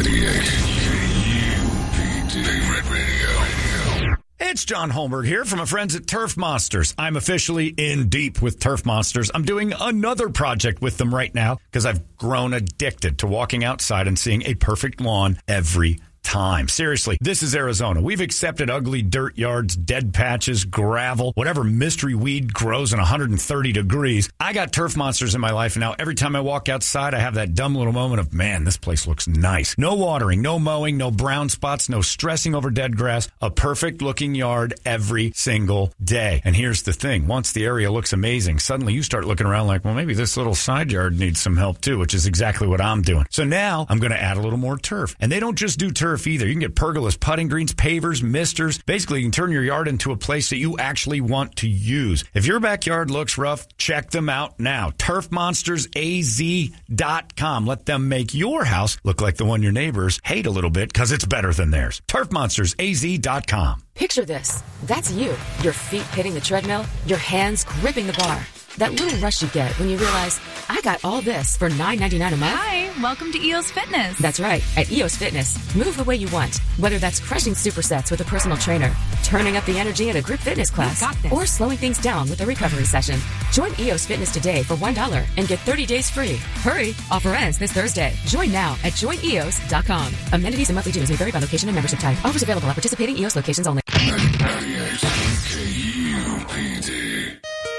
Favorite radio. It's John Holmberg here from my friends at Turf Monsters. I'm officially in deep with Turf Monsters. I'm doing another project with them right now because I've grown addicted to walking outside and seeing a perfect lawn every time. Seriously, this is Arizona. We've accepted ugly dirt yards, dead patches, gravel, whatever mystery weed grows in 130 degrees. I got Turf Monsters in my life, and now every time I walk outside, I have that dumb little moment of, man, this place looks nice. No watering, no mowing, no brown spots, no stressing over dead grass. A perfect looking yard every single day. And here's the thing. Once the area looks amazing, suddenly you start looking around like, well, maybe this little side yard needs some help too, which is exactly what I'm doing. So now I'm going to add a little more turf. And they don't just do turf either. You can get pergolas, putting greens, pavers, misters. Basically, you can turn your yard into a place that you actually want to use. If your backyard looks rough, check them out now. TurfMonstersAZ.com. Let them make your house look like the one your neighbors hate a little bit because it's better than theirs. TurfMonstersAZ.com. Picture this. That's you. Your feet hitting the treadmill, your hands gripping the bar. That little rush you get when you realize, I got all this for $9.99 a month. Hi, welcome to EOS Fitness. That's right. At EOS Fitness, move the way you want. Whether that's crushing supersets with a personal trainer, turning up the energy in a group fitness class, or slowing things down with a recovery session. Join EOS Fitness today for $1 and get 30 days free. Hurry, offer ends this Thursday. Join now at joineos.com. Amenities and monthly dues may vary by location and membership type. Offers available at participating EOS locations only. 98.